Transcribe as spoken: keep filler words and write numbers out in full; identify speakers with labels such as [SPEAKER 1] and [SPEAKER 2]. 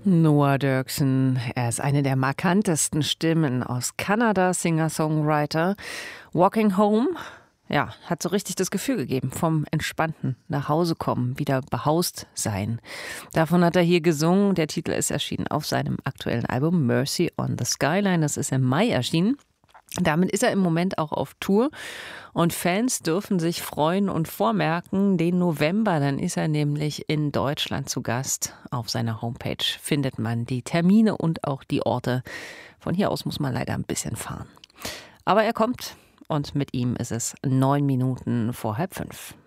[SPEAKER 1] Noah Derksen, er ist eine der markantesten Stimmen aus Kanada, Singer-Songwriter. Walking Home, ja, hat so richtig das Gefühl gegeben vom entspannten Nachhausekommen, wieder behaust sein. Davon hat er hier gesungen. Der Titel ist erschienen auf seinem aktuellen Album Mercy on the Skyline. Das ist im Mai erschienen. Damit ist er im Moment auch auf Tour und Fans dürfen sich freuen und vormerken, den November, dann ist er nämlich in Deutschland zu Gast. Auf seiner Homepage findet man die Termine und auch die Orte. Von hier aus muss man leider ein bisschen fahren. Aber er kommt und mit ihm ist es neun Minuten vor halb fünf.